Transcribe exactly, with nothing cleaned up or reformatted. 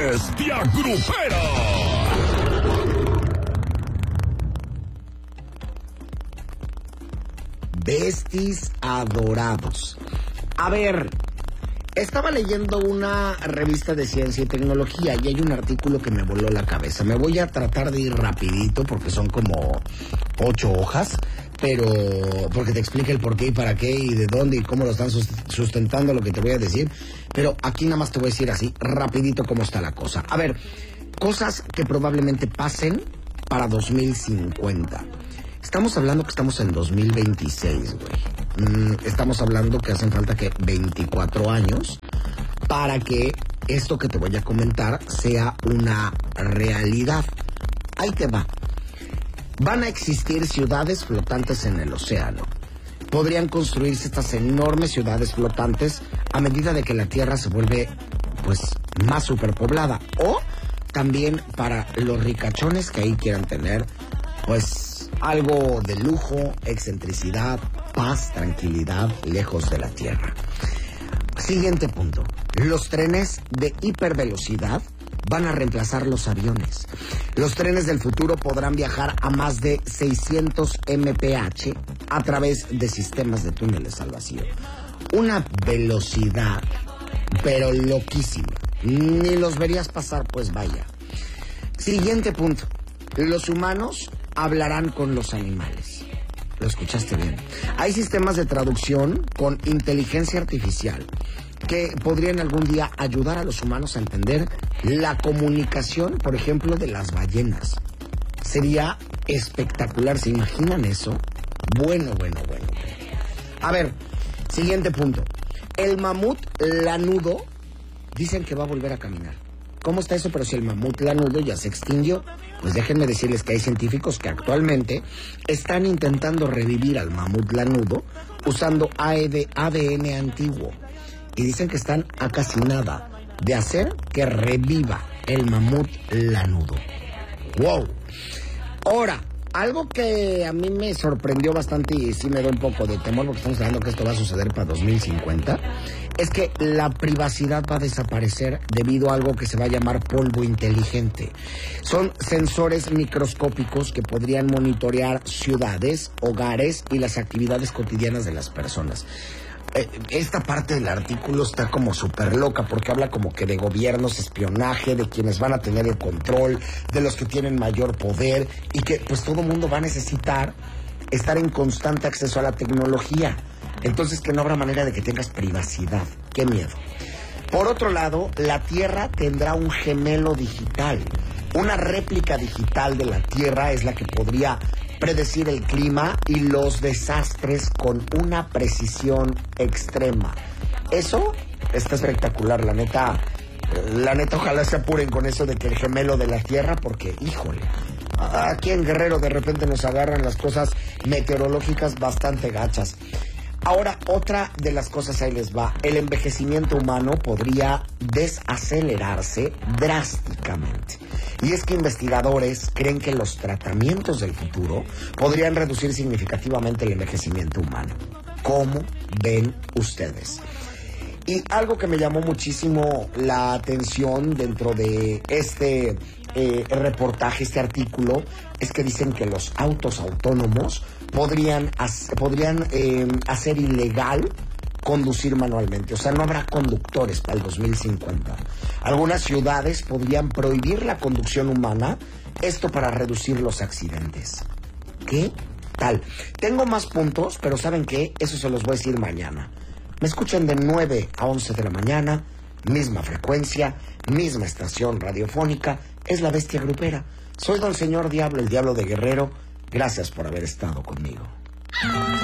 Bestia Grupera. Besties adorados. A ver, estaba leyendo una revista de ciencia y tecnología y hay un artículo que me voló la cabeza. Me voy a tratar de ir rapidito porque son como ocho hojas, pero porque te explica el por qué y para qué y de dónde y cómo lo están sustentando lo que te voy a decir. Pero aquí nada más te voy a decir así, rapidito cómo está la cosa. A ver, cosas que probablemente pasen para dos mil cincuenta. Estamos hablando que estamos en dos mil veintiséis, güey. Mm, estamos hablando que hacen falta que veinticuatro años para que esto que te voy a comentar sea una realidad. Ahí te va. Van a existir ciudades flotantes en el océano. Podrían construirse estas enormes ciudades flotantes a medida de que la Tierra se vuelve, pues, más superpoblada. O también para los ricachones que ahí quieran tener, pues, algo de lujo, excentricidad, paz, tranquilidad, lejos de la Tierra. Siguiente punto. Los trenes de hipervelocidad van a reemplazar los aviones. Los trenes del futuro podrán viajar a más de seiscientos millas por hora a través de sistemas de túneles al vacío. Una velocidad, pero loquísima. Ni los verías pasar, pues vaya. Siguiente punto. Los humanos hablarán con los animales. Lo escuchaste bien. Hay sistemas de traducción con inteligencia artificial que podrían algún día ayudar a los humanos a entender la comunicación, por ejemplo, de las ballenas. Sería espectacular. ¿Se imaginan eso? Bueno, bueno, bueno. A ver, siguiente punto. El mamut lanudo dicen que va a volver a caminar. ¿Cómo está eso? Pero si el mamut lanudo ya se extinguió, pues déjenme decirles que hay científicos que actualmente están intentando revivir al mamut lanudo usando A D N antiguo. Y dicen que están a casi nada de hacer que reviva el mamut lanudo. ¡Wow! Ahora, algo que a mí me sorprendió bastante y sí me da un poco de temor porque estamos hablando que esto va a suceder para dos mil cincuenta, es que la privacidad va a desaparecer debido a algo que se va a llamar polvo inteligente. Son sensores microscópicos que podrían monitorear ciudades, hogares y las actividades cotidianas de las personas. Esta parte del artículo está como súper loca porque habla como que de gobiernos, espionaje, de quienes van a tener el control, de los que tienen mayor poder y que pues todo el mundo va a necesitar estar en constante acceso a la tecnología. Entonces que no habrá manera de que tengas privacidad. ¡Qué miedo! Por otro lado, la Tierra tendrá un gemelo digital. Una réplica digital de la Tierra es la que podría predecir el clima y los desastres con una precisión extrema. Eso está espectacular, la neta. La neta, ojalá se apuren con eso de que el gemelo de la Tierra, porque, híjole, aquí en Guerrero de repente nos agarran las cosas meteorológicas bastante gachas. Ahora, otra de las cosas, ahí les va. El envejecimiento humano podría desacelerarse drásticamente. Y es que investigadores creen que los tratamientos del futuro podrían reducir significativamente el envejecimiento humano. ¿Cómo ven ustedes? Y algo que me llamó muchísimo la atención dentro de este eh, reportaje, este artículo, es que dicen que los autos autónomos podrían, podrían eh, hacer ilegal conducir manualmente. O sea, no habrá conductores para el dos mil cincuenta. Algunas ciudades podrían prohibir la conducción humana, esto para reducir los accidentes. ¿Qué tal? Tengo más puntos, pero ¿saben qué? Eso se los voy a decir mañana. Me escuchan de nueve a once de la mañana, misma frecuencia, misma estación radiofónica, es la Bestia Grupera. Soy don Señor Diablo, el Diablo de Guerrero. Gracias por haber estado conmigo.